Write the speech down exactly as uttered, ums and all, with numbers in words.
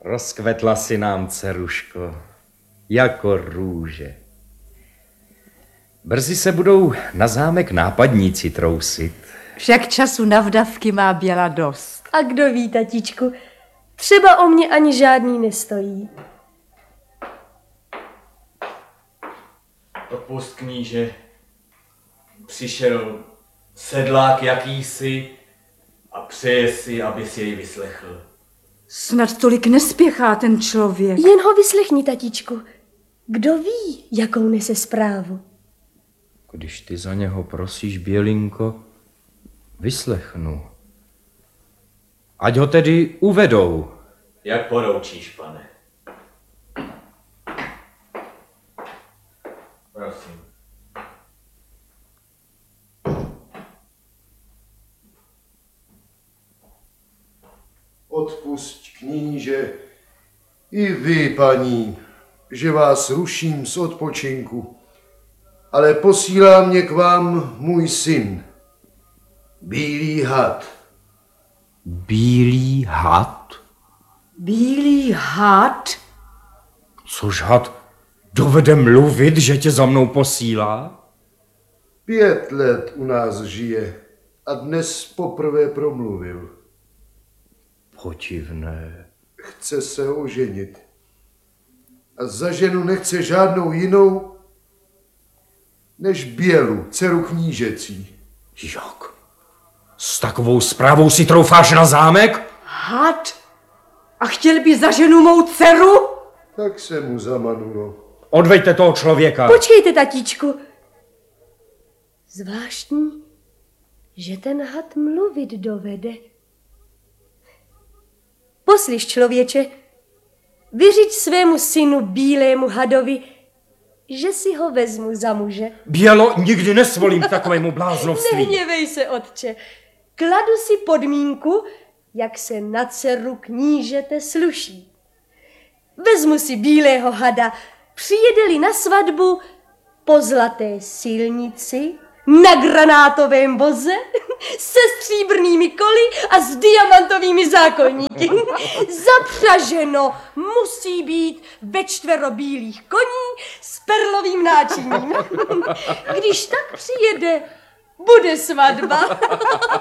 Rozkvetla si nám, dceruško, jako růže. Brzy se budou na zámek nápadníci trousit. Však času na vdavky má Běla dost. A kdo ví, tatičku, třeba o mě ani žádný nestojí. Odpust, kníže. Přišel sedlák jakýsi a přeje si, abys jej vyslechl. Snad tolik nespěchá ten člověk. Jen ho vyslechni, tatičku. Kdo ví, jakou nese zprávu? Když ty za něho prosíš, Bělinko, vyslechnu. Ať ho tedy uvedou. Jak poroučíš, pane? Prosím. Odpusť, kníže, i vy, paní, že vás ruším z odpočinku, ale posílá mě k vám můj syn, Bílý had. Bílý had? Bílý had? Což had dovede mluvit, že tě za mnou posílá? Pět let u nás žije a dnes poprvé promluvil. Podivné. Chce se oženit. A za ženu nechce žádnou jinou, než Bělu, dceru knížecí. Jak? S takovou zprávou si troufáš na zámek? Had? A chtěl by za ženu mou dceru? Tak se mu zamanulo. Odveďte toho člověka. Počkejte, tatíčku. Zvláštní, že ten had mluvit dovede. Poslyš, člověče, vyřiď svému synu Bílému hadovi, že si ho vezmu za muže. Bělo, nikdy nesvolím k takovému bláznovství. Nehněvej se, otče. Kladu si podmínku, jak se na dceru knížete sluší. Vezmu si Bílého hada, přijede-li na svatbu po zlaté silnici, na granátovém voze, se stříbrnými koly a s diamantovými zákoníky. Zapřaženo musí být ve čtvero bílých koní s perlovým náčiním. Když tak přijede, bude svatba.